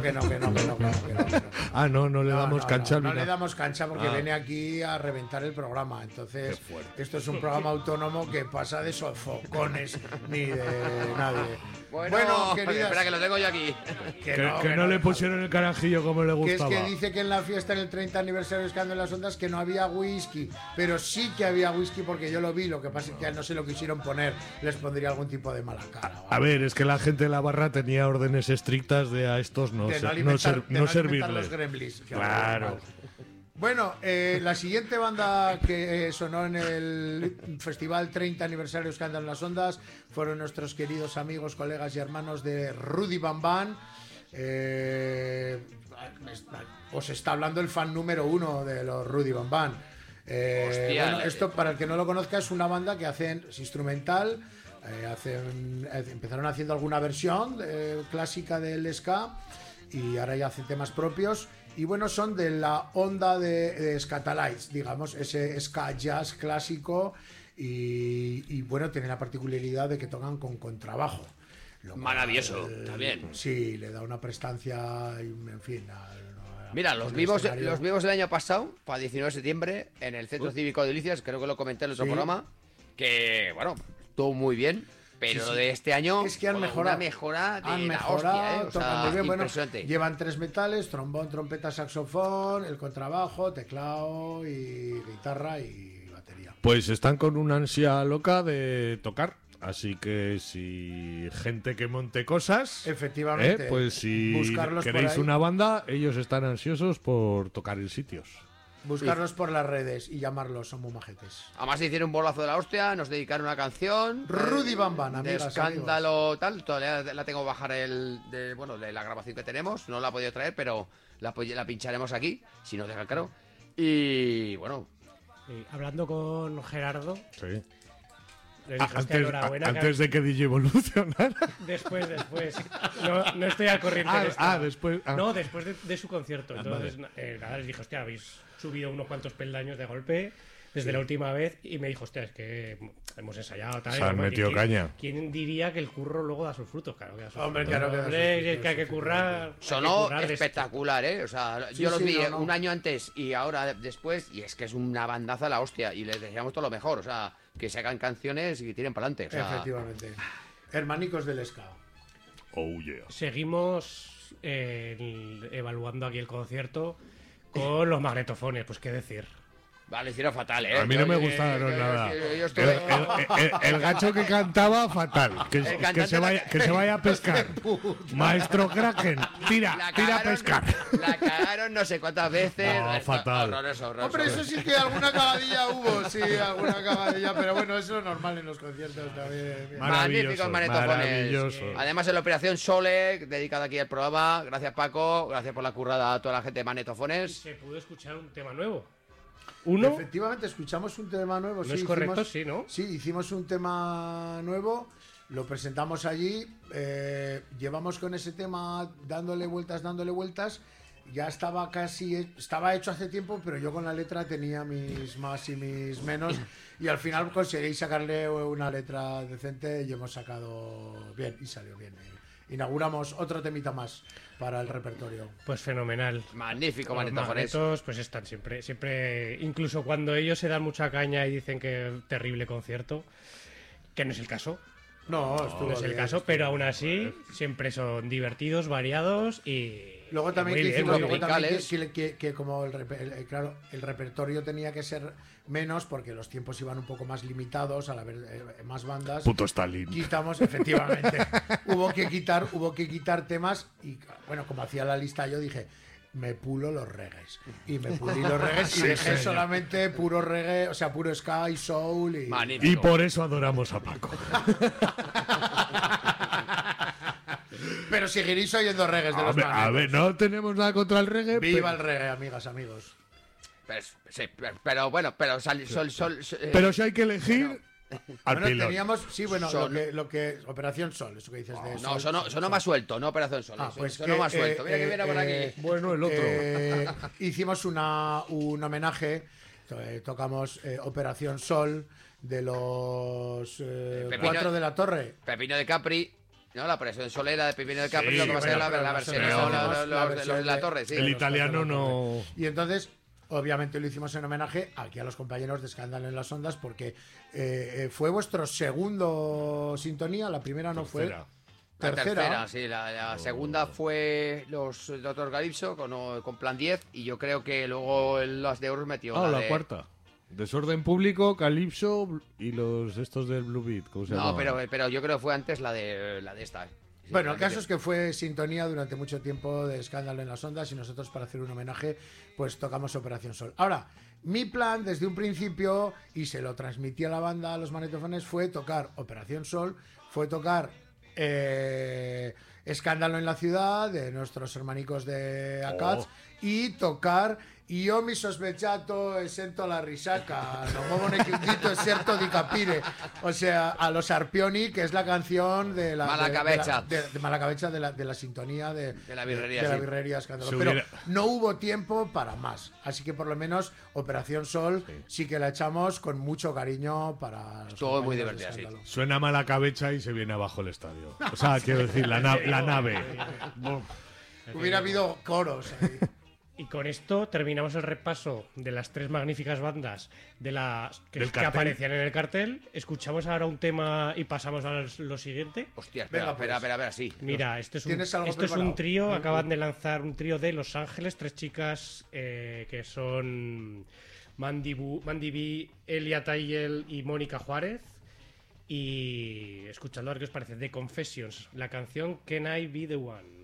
Ah, no le damos cancha. No le damos cancha porque viene aquí a reventar el programa. Entonces, esto es un programa autónomo que pasa de sofocones ni de nadie. Bueno, queridas, espera que lo tengo yo aquí. Que no le pusieron el carajillo como le gustaba. Que es que dice que en la fiesta en el 30 aniversario de Escándalo en las Ondas que no había whisky, pero sí que había whisky porque yo lo vi, lo que pasa es que no se lo quisieron poner, les pondría algún tipo de mala cara. ¿Vale? A ver, es que la gente de la barra tenía órdenes estrictas de a estos no servirles. Los gremlins. Claro. Bueno, la siguiente banda que sonó en el Festival 30 Aniversario de Escándalo en las Ondas fueron nuestros queridos amigos, colegas y hermanos de Rudy Bam Bam. Os está hablando el fan número 1 de los Rudy Bam Bam. Bueno, esto, para el que no lo conozca, es una banda que hacen instrumental. Empezaron haciendo alguna versión clásica del ska y ahora ya hacen temas propios. Y bueno, son de la onda de Skatalites, digamos, ese ska jazz clásico. Y bueno, tienen la particularidad de que tocan con contrabajo. Maravilloso, también. Sí, le da una prestancia, en fin. Mira, los vivos del año pasado, para 19 de septiembre, en el Centro Cívico de Delicias, creo que lo comenté en otro programa, que, bueno, estuvo muy bien. Pero lo de este año es que han mejorado. Una mejora de la hostia, hostia, o sea, muy bien. Bueno, impresionante. llevan 3 metales: trombón, trompeta, saxofón, el contrabajo, teclado y guitarra y batería. Pues están con una ansia loca de tocar. Así que si gente que monte cosas, efectivamente, pues si queréis una banda, ellos están ansiosos por tocar en sitios. Buscarlos por las redes y llamarlos, son muy majetes. Además hicieron un bolazo de la hostia, nos dedicaron una canción Rudy Bam Bam, amigas, de Escándalo, amigos. Tal, todavía la tengo que bajar de la grabación que tenemos, no la he podido traer, pero la pincharemos aquí, si nos deja claro. Y bueno, hablando con Gerardo, sí. Le dije, antes de que DJ evolucionara. Después. No estoy al corriente de esto. Después. No, después de su concierto. Entonces, nada, les dije, hostia, habéis subido unos cuantos peldaños de golpe desde la última vez. Y me dijo, hostia, es que hemos ensayado. Tal, se han metido caña. ¿Quién diría que el curro luego da sus frutos? Claro que da sus frutos. Claro que hay que currar. Sonó espectacular, ¿eh? O sea, yo los vi un año antes y ahora después. Y es que es una bandaza la hostia. Y les deseamos todo lo mejor, o sea, que se hagan canciones y que tiren para adelante. O sea, efectivamente. Hermanicos del ska. Oh, yeah. Seguimos evaluando aquí el concierto con los magnetofones, pues qué decir. Vale, hicieron fatal, ¿eh? A mí no me gustaron nada. El gacho que cantaba, fatal. Que se vaya a pescar. Maestro Kraken, tira a pescar. La cagaron no sé cuántas veces. No, fatal. Horroroso. Hombre, eso sí que alguna cagadilla hubo. Sí, alguna cagadilla. Pero bueno, eso es normal en los conciertos también. Magníficos magnetofones. Además, en la operación Sole, dedicada aquí al programa. Gracias, Paco. Gracias por la currada a toda la gente de magnetofones. Se pudo escuchar un tema nuevo. Efectivamente, escuchamos un tema nuevo. ¿No es correcto? Sí, ¿no? Sí, hicimos un tema nuevo, lo presentamos allí, llevamos con ese tema dándole vueltas. Ya estaba hecho hace tiempo, pero yo con la letra tenía mis más y mis menos. Y al final conseguí sacarle una letra decente y hemos sacado bien y salió bien. Inauguramos otro temita más para el repertorio. Pues fenomenal. Magnífico, los magnetos pues están siempre, incluso cuando ellos se dan mucha caña y dicen que terrible concierto, que no es el caso. No es el caso, pero aún así siempre son divertidos, variados y luego también que como claro, el repertorio tenía que ser menos porque los tiempos iban un poco más limitados al haber más bandas. Puto Stalin. Quitamos, efectivamente. hubo que quitar temas y bueno, como hacía la lista yo dije, me pulo los reggaes. Y me pulí los reggaes y dejé solamente puro reggae, o sea, puro ska y soul. Y por eso adoramos a Paco. Pero seguiréis oyendo reggaes de los magnetos. A ver, no tenemos nada contra el reggae. Viva el reggae, amigas, amigos. Pero bueno, pero pero si hay que elegir... Bueno, teníamos, sí, bueno, lo que Operación Sol, eso que dices de Sol. No, sonó más suelto, no Operación Sol. Pues sonó más suelto. Mira que viene por aquí. Bueno, el otro. Hicimos un homenaje, tocamos Operación Sol de los 4 de la Torre. Pepino de Capri. No, la Operación Sol era de Pepino del Capri, Sí, lo que va a ser bueno, la versión versión de los de la Torre, sí. El italiano no... Y entonces, obviamente lo hicimos en homenaje aquí a los compañeros de Escándalo en las Ondas, porque fue vuestro segundo sintonía, la primera no Tercera. fue. La tercera, sí, la segunda fue los Dr. Calypso con Plan 10 y yo creo que luego las de Euros metió Ah, la de... cuarta. Desorden Público, Calypso y los estos del Blue Beat, ¿cómo se No, llama? pero yo creo que fue antes la de esta. Sí, Bueno, la el caso que- es que fue sintonía durante mucho tiempo de Escándalo en las Ondas y nosotros para hacer un homenaje pues tocamos Operación Sol. Ahora, mi plan desde un principio, y se lo transmití a la banda, a los manetofones, fue tocar Operación Sol, fue tocar Escándalo en la Ciudad de nuestros hermanicos de Acats y tocar Io mi sospechato e sento la risaca, no muevo nequindito e certo di capire. O sea, a los Arpioni, que es la canción de la Malacabecha. de Malacabecha de la sintonía de la birrería, de la sí. birrería Escándalo. Se Pero hubiera- no hubo tiempo para más. Así que por lo menos Operación Sol sí que la echamos con mucho cariño para los Estuvo muy compañeros de divertida, sí. Escándalo. Suena mala cabeza y se viene abajo el estadio. O sea, quiero decir, la nave. Hubiera habido coros ahí. Y con esto terminamos el repaso de las tres magníficas bandas Del que cartel. aparecían en el cartel. Escuchamos ahora un tema y pasamos a lo siguiente. Hostia, Venga, espera, sí. Mira, este es ¿Tienes algo un preparado? trío, acaban de lanzar un trío de Los Ángeles, tres chicas que son Mandy B, Elia Tayel y Mónica Juárez. Y escuchadlo a ver qué os parece. The Confessions, la canción Can I Be The One.